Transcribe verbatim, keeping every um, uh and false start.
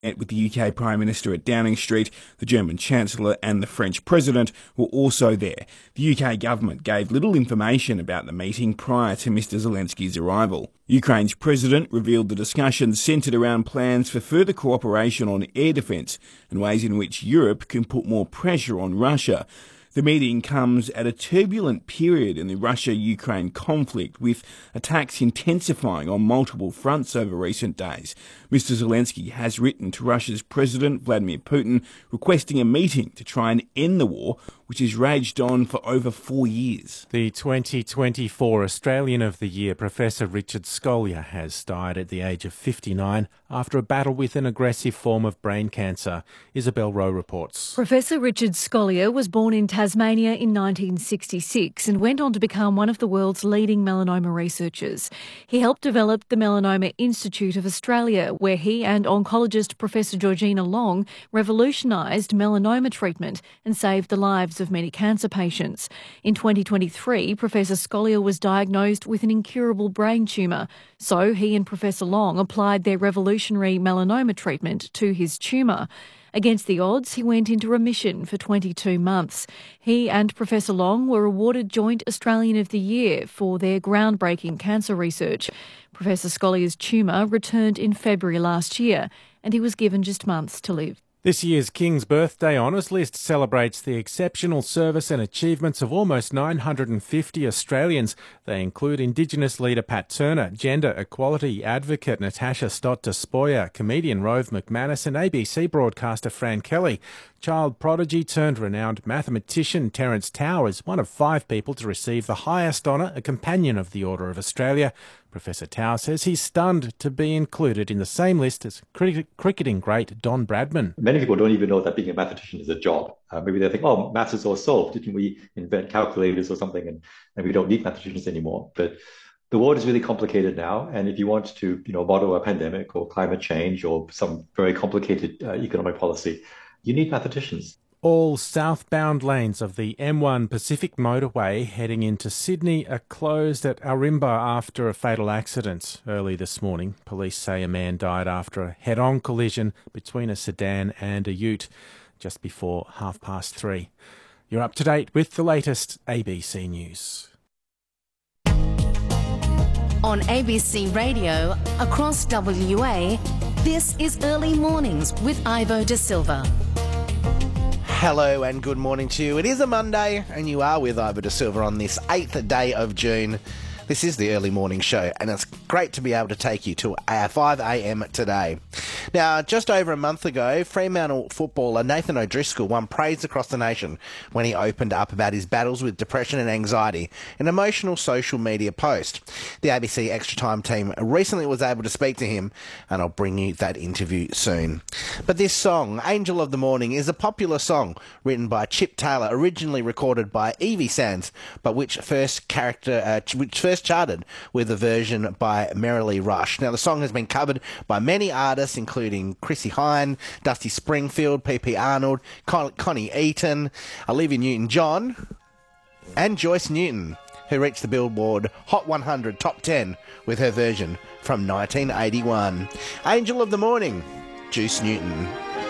Met with the U K Prime Minister at Downing Street. The German Chancellor and the French President were also there. The U K government gave little information about the meeting prior to Mr Zelensky's arrival. Ukraine's president revealed the discussions centred around plans for further cooperation on air defence and ways in which Europe can put more pressure on Russia. The meeting comes at a turbulent period in the Russia-Ukraine conflict, with attacks intensifying on multiple fronts over recent days. Mr Zelensky has written to Russia's President Vladimir Putin requesting a meeting to try and end the war, which has raged on for over four years. The twenty twenty-four Australian of the Year, Professor Richard Scolyer, has died at the age of fifty-nine after a battle with an aggressive form of brain cancer. Isabel Rowe reports. Professor Richard Scolyer was born in Tasmania in nineteen sixty-six and went on to become one of the world's leading melanoma researchers. He helped develop the Melanoma Institute of Australia, where he and oncologist Professor Georgina Long revolutionised melanoma treatment and saved the lives of many cancer patients. In twenty twenty-three, Professor Scolyer was diagnosed with an incurable brain tumour, so he and Professor Long applied their revolutionary melanoma treatment to his tumour. Against the odds, he went into remission for twenty-two months. He and Professor Long were awarded Joint Australian of the Year for their groundbreaking cancer research. Professor Scolyer's tumour returned in February last year, and he was given just months to live. This year's King's Birthday Honours list celebrates the exceptional service and achievements of almost nine hundred fifty Australians. They include Indigenous leader Pat Turner, gender equality advocate Natasha Stott-Despoja, comedian Rove McManus and A B C broadcaster Fran Kelly. Child prodigy turned renowned mathematician Terence Towers, one of five people to receive the highest honour, a Companion of the Order of Australia. Professor Tao says he's stunned to be included in the same list as cricket, cricketing great Don Bradman. Many people don't even know that being a mathematician is a job. Uh, maybe they think, oh, maths is all solved. Didn't we invent calculators or something and, and we don't need mathematicians anymore? But the world is really complicated now. And if you want to, you know, model a pandemic or climate change or some very complicated uh, economic policy, you need mathematicians. All southbound lanes of the M one Pacific motorway heading into Sydney are closed at Arimba after a fatal accident. Early this morning, police say a man died after a head-on collision between a sedan and a ute just before half past three. You're up to date with the latest A B C News. On A B C Radio, across W A, this is Early Mornings with Ivo De Silva. Hello and good morning to you. It is a Monday and you are with Ivo De Silva on this eighth day of June. This is the Early Morning Show and it's great to be able to take you to five a m today. Now, just over a month ago, Fremantle footballer Nathan O'Driscoll won praise across the nation when he opened up about his battles with depression and anxiety in an emotional social media post. The A B C Extra Time team recently was able to speak to him and I'll bring you that interview soon. But this song, Angel of the Morning, is a popular song written by Chip Taylor, originally recorded by Evie Sands, but which first character, uh, which first charted with a version by Merrily Rush. Now, the song has been covered by many artists, including Chrissy Hine, Dusty Springfield, P P Arnold, Con- Connie Eaton, Olivia Newton-John, and Joyce Newton, who reached the Billboard Hot one hundred Top ten with her version from nineteen eighty-one. Angel of the Morning, Juice Newton.